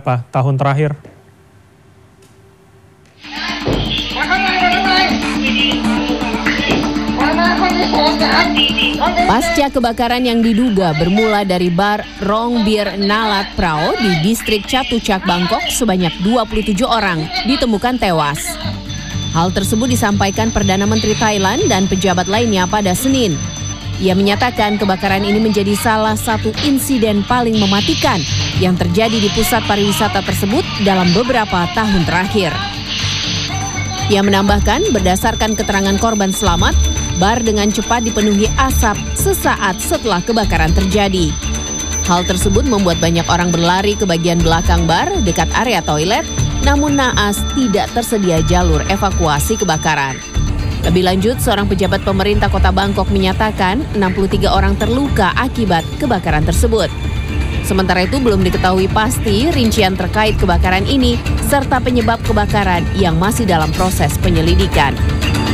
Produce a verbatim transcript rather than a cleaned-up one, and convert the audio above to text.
beberapa tahun terakhir. Pasca kebakaran yang diduga bermula dari bar Rong Bir Nalat Prao di distrik Chatuchak, Bangkok, sebanyak dua puluh tujuh orang ditemukan tewas. Hal tersebut disampaikan Perdana Menteri Thailand dan pejabat lainnya pada Senin. Ia menyatakan kebakaran ini menjadi salah satu insiden paling mematikan yang terjadi di pusat pariwisata tersebut dalam beberapa tahun terakhir. Ia menambahkan berdasarkan keterangan korban selamat, bar dengan cepat dipenuhi asap sesaat setelah kebakaran terjadi. Hal tersebut membuat banyak orang berlari ke bagian belakang bar dekat area toilet, namun naas tidak tersedia jalur evakuasi kebakaran. Lebih lanjut, seorang pejabat pemerintah kota Bangkok menyatakan enam puluh tiga orang terluka akibat kebakaran tersebut. Sementara itu belum diketahui pasti rincian terkait kebakaran ini serta penyebab kebakaran yang masih dalam proses penyelidikan.